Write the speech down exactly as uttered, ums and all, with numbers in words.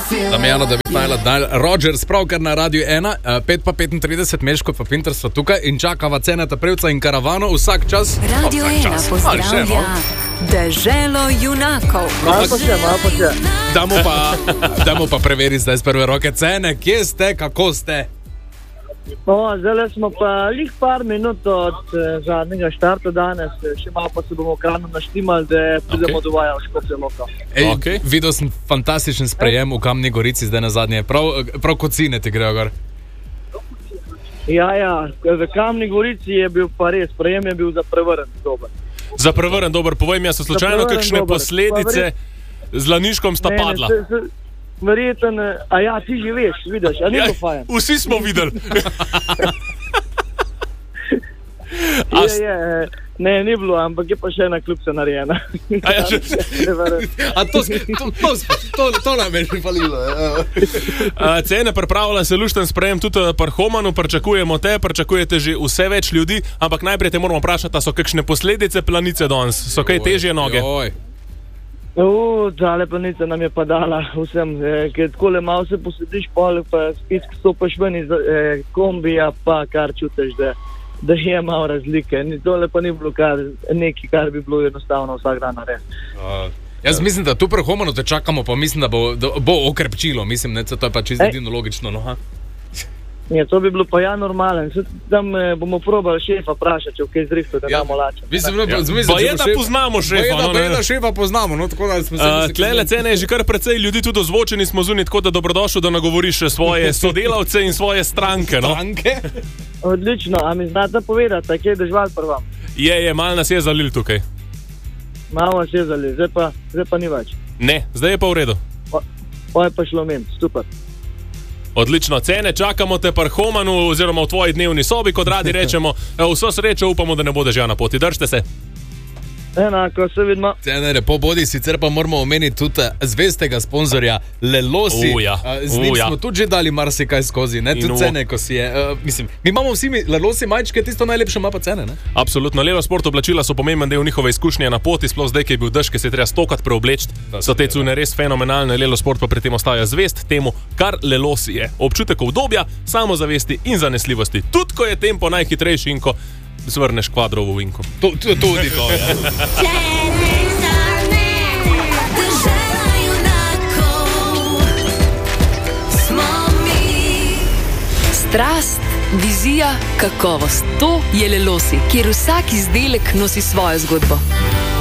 Damjano, da bi najla dal Roger spravkar na Radio ena, pet pa petintrideset, Meško pa Pinter sta tukaj in čakava Ceneta Prevca in Karavano vsak čas. Radio ena pozdravlja deželo junakov. Malo pa še, malo pa še. Damo pa, damo pa preveri zdaj z prve roke. Cene, kje ste, kako ste? O, zdaj smo pa lih par minut od eh, zadnjega štarta danes, še malo pa se bomo krano naštimali, da pridemo Okay. do vaja v Škofjo Loko. Ej, Okej. Videl sem fantastičen sprejem v Kamni Gorici zdaj na zadnje. Prav, prav kocine ti grejo gor. Ja, ja, v Kamni Gorici je bil pa res, prejem je bil za prevrn dober. Za prevrn dober, povej mi, a so slučajno prevrn kakšne dober. posledice z Laniškom sta Ne, ne, padla? se- se- Verjeten, a ja, ti že veš, vidiš, a ni Ja, to fajn. vsi smo videli. A Je, s- je, eh, ne, ni bilo, ampak je pa še ena klubca narejena. A ja, že- A to, to, to, to, to nam je že falilo. A, Cene pripravlja se lušten sprejem tudi pri Homanu, pričakujemo te, pričakujete že vse več ljudi, ampak najprej te moramo vprašati, a so kakšne posledice planice danes, so kaj težje noge? Joj. O, tale planica nam je pa dala vsem, eh, ker takole malo se posediš, pol pa spet stopaš ven iz eh, kombija, pa kar čutiš, da, da je malo razlike. Ni, tole pa ni bilo kar, nekaj, kar bi bilo enostavno vsak dan narediti. Uh, jaz mislim, da tu pri Homanu te čakamo, pa mislim, da bo, da bo okrepčilo. Mislim, ne, to je pa čisto Ej. edino logično. No, ha? Je, to bi bilo pa ja normalen. Saj tam eh, bomo probali šefa vprašati, če v kaj zrihto, da Ja. damo lačen. Mislim, no, Ja. mislim, Pa če je, bo da šef- poznamo šefa, Pa je, da, no, pa je, ne. da šefa poznamo, no, tako da smo se... Uh, tlele Cene je že kar precej ljudi tudi ozvočeni smo zunaj, tako da dobrodošel, da nagovoriš svoje sodelavce in svoje stranke. No? Stranke? Odlično, a mi znate povedati, a kje je dežval pri vam? Je, je, mal nas je zalil tukaj. Malo vas je zali, zdaj pa, zdaj pa ni več. Ne, zdaj je pa v redu. Pa je pa šlo men, super. Odlično, Cene, čakamo te pri Homanu oziroma v tvoji dnevni sobi, kot radi rečemo. Evo, vso srečo, upamo, da ne bodo že na poti. Držite se. Enako, se vidimo. Cene lepo bodi, sicer pa moramo omeniti tudi zvestega sponzorja Lelosi. O, ja. Uh, Z njim O, ja. smo tudi že dali marsikaj skozi, ne, In tudi o. Cene, ko si je. Uh, mislim, mi imamo vsi mi Lelosi majčke, tisto najlepše ima pa Cene, ne? Absolutno, Lelo Sport oblačila so pomemben del njihove izkušnje na poti, sploh zdaj, ki je bil dež, ki se je treba stokrat preobleči. So te cune res fenomenalne, Lelo Sport pa pri tem ostaja zvest temu, kar Lelosi je. Občutek udobja, samozavesti in zanesljivosti. Tudi ko je tempo najhitrejši in ko zvrneš kvadrovo vinko. To, to, tudi to, ja. Dežela junakov smo mi. Strast, vizija, kakovost. To je Lelosi, kjer vsak izdelek nosi svojo zgodbo.